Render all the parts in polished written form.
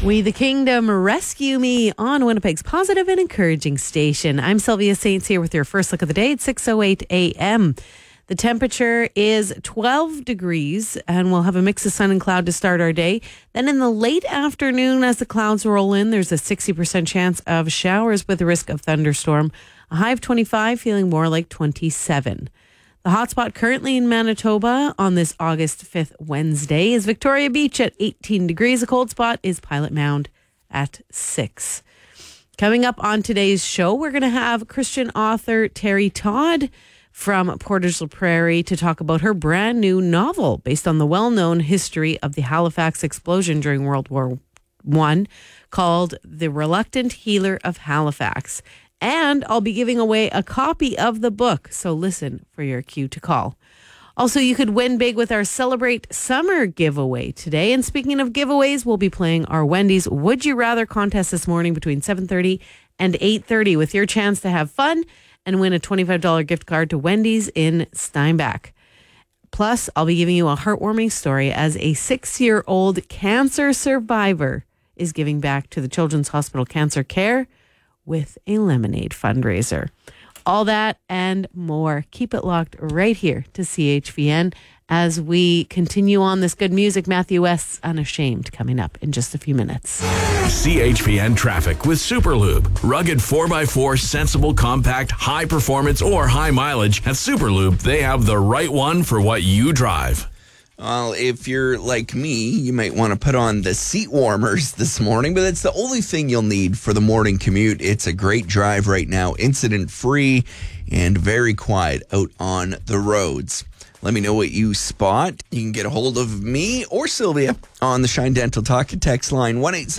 We the Kingdom, Rescue Me on Winnipeg's positive and encouraging station. I'm Sylvia Saints here with your first look of the day at 6:08 a.m. The temperature is 12 degrees and we'll have a mix of sun and cloud to start our day. Then in the late afternoon, as the clouds roll in, there's a 60% chance of showers with a risk of thunderstorm. A high of 25, feeling more like 27. The hotspot currently in Manitoba on this August 5th Wednesday is Victoria Beach at 18 degrees. A cold spot is Pilot Mound at 6. Coming up on today's show, we're going to have Christian author Terry Todd from Portage la Prairie to talk about her brand new novel based on the well-known history of the Halifax explosion during World War I called The Reluctant Healer of Halifax. And I'll be giving away a copy of the book, so listen for your cue to call. Also, you could win big with our Celebrate Summer giveaway today. And speaking of giveaways, we'll be playing our Wendy's Would You Rather contest this morning between 7:30 and 8:30 with your chance to have fun and win a $25 gift card to Wendy's in Steinbach. Plus, I'll be giving you a heartwarming story as a 6-year-old cancer survivor is giving back to the Children's Hospital Cancer Care with a lemonade fundraiser. All that and more. Keep it locked right here to CHVN as we continue on this good music. Matthew West's Unashamed coming up in just a few minutes. CHVN traffic with Superlube. Rugged 4x4, sensible, compact, high performance, or high mileage. At Superlube, they have the right one for what you drive. Well, if you're like me, you might want to put on the seat warmers this morning, but that's the only thing you'll need for the morning commute. It's a great drive right now, incident-free and very quiet out on the roads. Let me know what you spot. You can get a hold of me or Sylvia on the Shine Dental Talk and Text line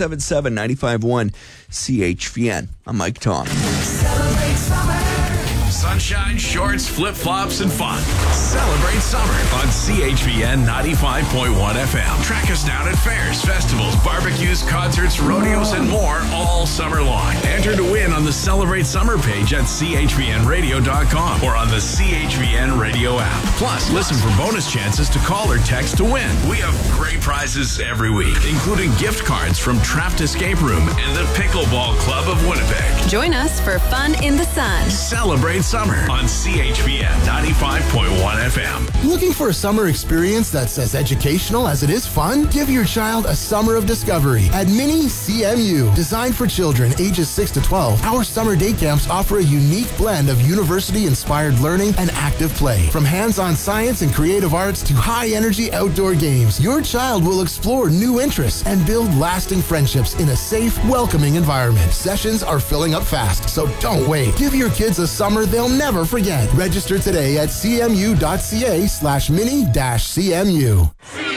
1-877-951-CHVN. I'm Mike Tom. Celebrate summer. Sunshine, shorts, flip-flops, and fun. Celebrate summer on CHVN 95.1 FM. Track us down at fairs, festivals, barbecues, concerts, rodeos, and more all summer long. Enter to win on the Celebrate Summer page at chvnradio.com or on the CHVN Radio app. Plus, listen for bonus chances to call or text to win. We have great prizes every week, including gift cards from Trapped Escape Room and the Pickleball Club of Winnipeg. Join us for fun in the sun. Celebrate summer on CHVN 95.1 FM. Looking for a summer experience that's as educational as it is fun? Give your child a summer of discovery at Mini CMU. Designed for children ages 6 to 12, our summer day camps offer a unique blend of university-inspired learning and active play. From hands-on science and creative arts to high-energy outdoor games, your child will explore new interests and build lasting friendships in a safe, welcoming environment. Sessions are filling up fast, so don't wait. Give your kids a summer they'll never forget. Register today at cmu.ca/mini-cmu.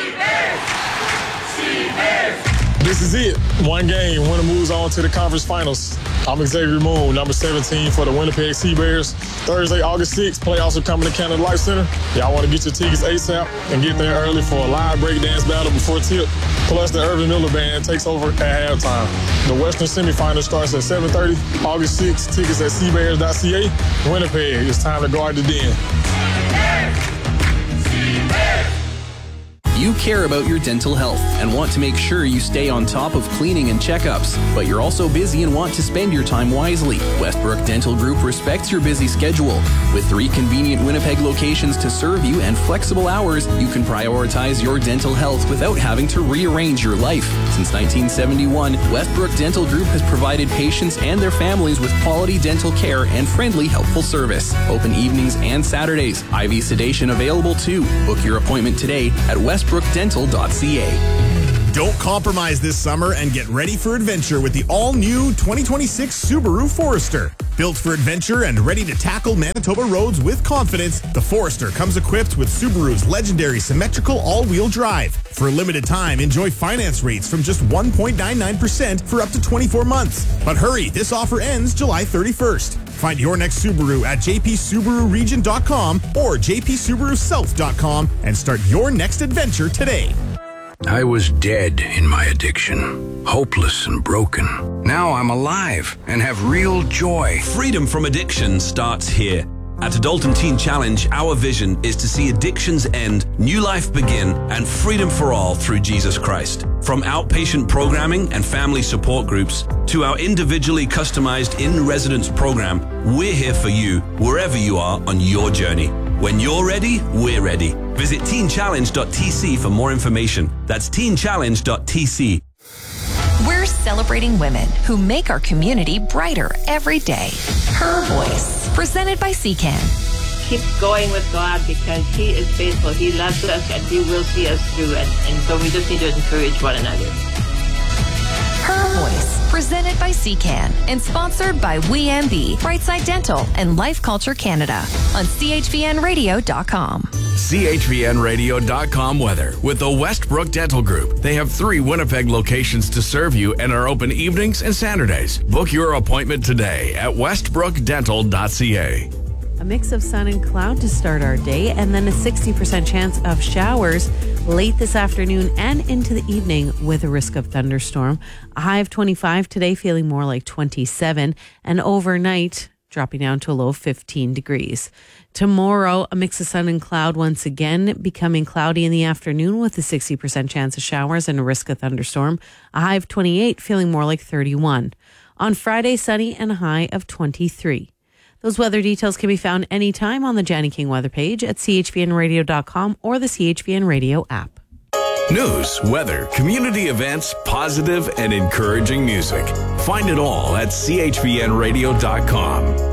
This is it. One game. Winner moves on to the conference finals. I'm Xavier Moon, number 17 for the Winnipeg Sea Bears. Thursday, August 6th, playoffs are coming to Canada Life Center. Y'all want to get your tickets ASAP and get there early for a live breakdance battle before tip. Plus, the Irvin Miller Band takes over at halftime. The Western semifinal starts at 7:30. August 6th, tickets at seabears.ca. Winnipeg, it's time to guard the den. You care about your dental health and want to make sure you stay on top of cleaning and checkups, but you're also busy and want to spend your time wisely. Westbrook Dental Group respects your busy schedule. With 3 convenient Winnipeg locations to serve you and flexible hours, you can prioritize your dental health without having to rearrange your life. Since 1971, Westbrook Dental Group has provided patients and their families with quality dental care and friendly, helpful service. Open evenings and Saturdays. IV sedation available too. Book your appointment today at westbrookdental.ca. Don't compromise this summer and get ready for adventure with the all-new 2026 Subaru Forester. Built for adventure and ready to tackle Manitoba roads with confidence, the Forester comes equipped with Subaru's legendary symmetrical all-wheel drive. For a limited time, enjoy finance rates from just 1.99% for up to 24 months. But hurry, this offer ends July 31st. Find your next Subaru at jpsubaruregion.com or jpsubarusouth.com and start your next adventure today. I was dead in my addiction, hopeless and broken. Now I'm alive and have real joy. Freedom from addiction starts here. At Adult Teen Challenge, our vision is to see addictions end, new life begin, and freedom for all through Jesus Christ. From outpatient programming and family support groups to our individually customized in-residence program, we're here for you wherever you are on your journey. When you're ready, we're ready. Visit teenchallenge.tc for more information. That's teenchallenge.tc. We're celebrating women who make our community brighter every day. Her Voice, presented by CCAN. Keep going with God because He is faithful. He loves us and He will see us through. And so we just need to encourage one another. Her Voice, presented by CCAN and sponsored by WeMB, Brightside Dental, and Life Culture Canada on CHVNradio.com. CHVNradio.com weather with the Westbrook Dental Group. They have 3 Winnipeg locations to serve you and are open evenings and Saturdays. Book your appointment today at westbrookdental.ca. A mix of sun and cloud to start our day, and then a 60% chance of showers late this afternoon and into the evening with a risk of thunderstorm. A high of 25 today, feeling more like 27, and overnight dropping down to a low of 15 degrees. Tomorrow, a mix of sun and cloud once again, becoming cloudy in the afternoon with a 60% chance of showers and a risk of thunderstorm. A high of 28, feeling more like 31. On Friday, sunny and a high of 23. Those weather details can be found anytime on the Janny King weather page at chvnradio.com or the CHVN Radio app. News, weather, community events, positive and encouraging music. Find it all at chvnradio.com.